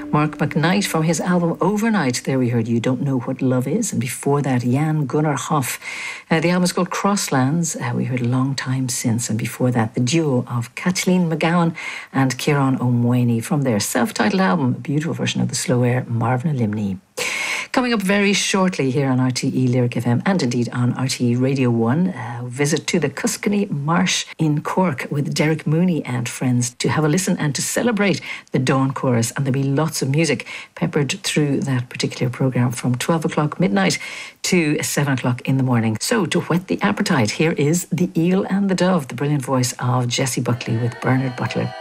Mark McKnight from his album Overnight. There we heard You Don't Know What Love Is. And before that, Jan Gunnar Hoff. The album is called Crosslands. We heard A Long Time Since. And before that, the duo of Kathleen McGowan and Kieran O'Mwany from their self-titled album, a beautiful version of the Slow Air, Marvin Limney. Coming up very shortly here on RTE Lyric FM and indeed on RTE Radio 1, a visit to the Cuscany Marsh in Cork with Derek Mooney and friends to have a listen and to celebrate the Dawn Chorus. And there'll be lots of music peppered through that particular programme from 12 o'clock midnight to 7 o'clock in the morning. So to whet the appetite, here is The Eel and the Dove, the brilliant voice of Jessie Buckley with Bernard Butler.